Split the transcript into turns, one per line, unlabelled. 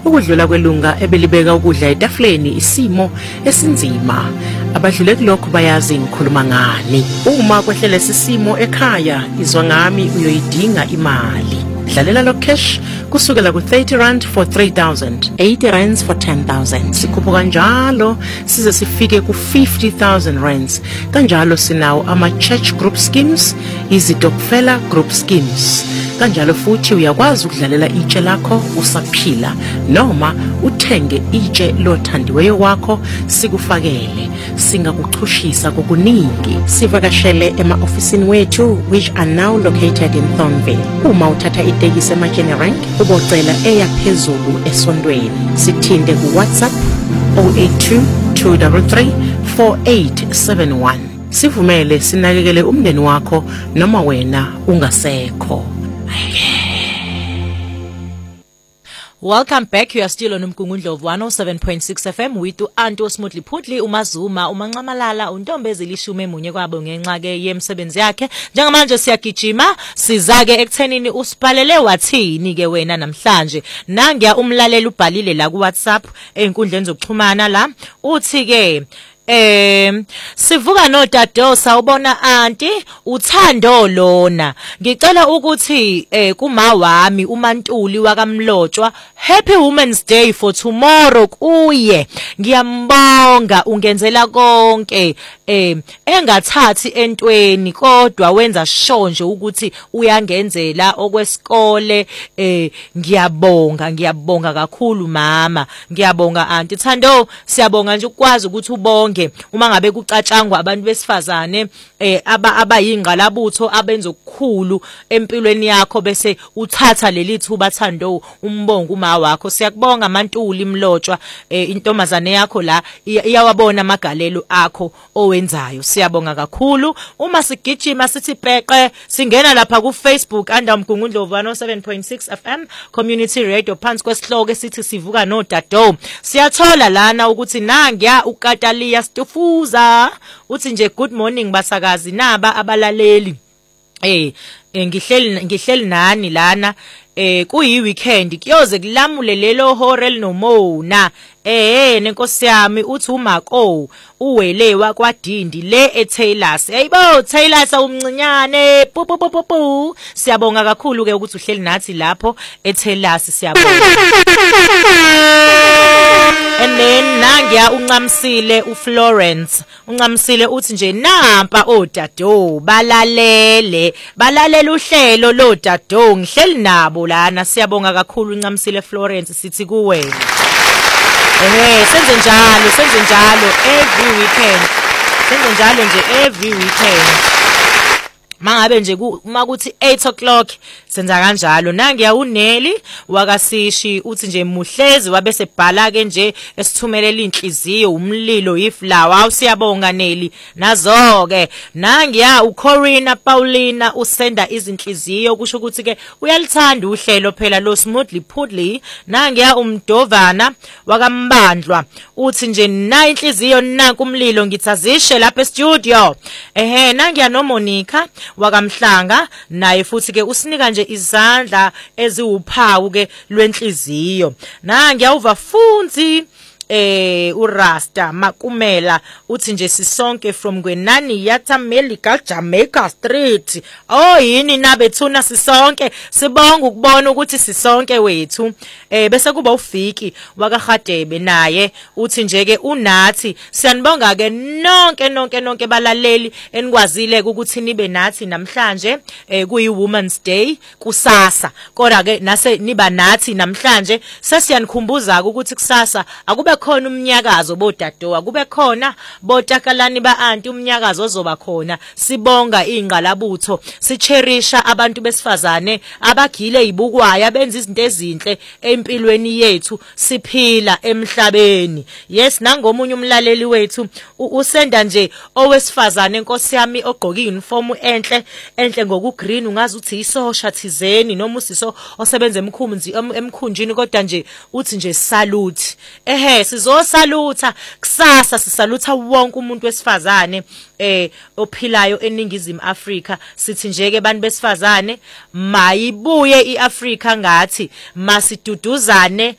ukudlula kwelunga ebelibeka ukudla etafuleni isimo esinzima. Abadlule kulokho bayazi ngikhuluma ngani. Uma kwehlela sisimo ekhaya izwa ngami uyoyidinga imali. Dlalela lo cash kusukela ku-30 for 3,000, 80 for 10,000. Sikhuphuka kanjalo size sifike ku-50,000 kanjalo sinawo ama-church group schemes, izitokfela group schemes. Kanjalo futhi uyakwazi ukudlalela itshe lakho usaphila noma uthenge itshe lothandiweyo wakho sikufakele singakuxhushisa kokuningi. Sivakashele ema-ofisini wethu which are now located in Thornville. Uma uthatha itekisi eMajene Rank ubocela eyaphezulu esondweni. Sithinde ku-WhatsApp 082 233 4871. Sivumele sinakekele umndeni wakho noma wena ungasekho.
Welcome back. You are still on Umgungundlovu 107.6 FM with Anto Smoothly Putli, uMazuma, uMancamalala, uNtombezile Ishume munye kwabo ngenxa ke yemsebenzi yakhe. Njengamanje siyagijima sizake ekuthenini usiphalele wathini ke wena namhlanje. Nangiya umlaleli ubhalile la ku WhatsApp einkundleni zokuxhumana la uthi ke sivuka nodado sawubona aunty uthando lona ngicela ukuthi kuma wami uMantuli wakamlotshwa happy women's day for tomorrow kuye ngiyambonga ungenzela konke engathathi entweni kodwa wenza shonje ukuthi uyangenzela okwesikole ngiyabonga kakhulu mama ngiyabonga aunty Thando siyabonga nje ukwazi ukuthi ubonge uma ngabe kucatshangwa abantu besifazane abayingqalabutho abenza okukhulu empilweni yakho bese uthatha leli thuba Thando umbonga uma wakho siyakubonga Mantuli Mlotshwa intombazane yakho la iyawabona amagalelo akho owenzayo siyabonga kakhulu uma sigijima sithi peqe singena lapha ku Facebook Umgungundlovu 107.6 FM community radio phansi kwesihloko esithi sivuka nodado siyathola lana ukuthi nangiya uKatalia Stufuza uthi nje good morning basakazi naba abalaleli ngihleli nani lana kuyi weekend kuyoze kulamule lelo hore linomona nenkosi yami uthi uMako uwele wakwadindi le eTaylors hayibo Taylors umncinyane pu siyabonga kakhulu ke ukuthi uhleli nathi lapho eTaylors siyabonga. And then nangiya uncamsile uFlorence uncamsile uthi nje nampa odado balalele uhlelo lo dado ngihleli nabo lana siyabonga kakhulu uncamsile Florence sithi kuwena senze njalo every weekend senze njalo nje every weekend mangabe nje makuthi 8 o'clock senza kanjalo nangiya uNeli wakasishi uthi nje muhlezi wabese bhala ke nje esithumelela inhliziyo umlilo iflower siyabonga Neli nazo ke nangiya uCorina Paulina usenda izinhliziyo kusho ukuthi ke uyalithanda uhlelo phela lo Smoothly Pudley nangiya uMdovana wakambandlwa uthi nje na inhliziyo nanku umlilo ngithazishe lapha e-studio nangiya noMonica wakamhlanga naye futhi ke usinika nje izandla eziwuphawu ke lwenhliziyo nangiyawuva funzi uRasta Makumela uthi nje sisonke from Gwenani Yatamelika Jamaica Street yini nabethuna sisonke sibonga ukubona ukuthi sisonke wethu bese kuba ufiki wakaHadebe naye uthi nje ke unathi siyanibonga ke nonke balaleli enikwazile ukuthi nibe nathi namhlanje kuyi Women's Day kusasa kodwa ke nase niba nathi namhlanje sesiyanikhumbuza ukuthi kusasa akube khona umnyakazo bodado akube khona botakalani ba-anti umnyakazo ozoba khona sibonga ingqalabutho sicherisha abantu besifazane abagile ibukwaya benza izinto ezinhle empilweni yethu siphila emhlabeni yes nangomunye umlaleli wethu usenda nje owesifazane Nkosi yami ogqoka uniform enhle ngokugreen ungazi uthi isosha thizeni noma usiso osebenza emkhunjini kodwa nje uthi nje salute sizosalutha kusasa sisalutha wonke umuntu wesifazane ophilayo eningizimu Afrika sithi nje ke bantu besifazane mayibuye iAfrika ngathi masiduduzane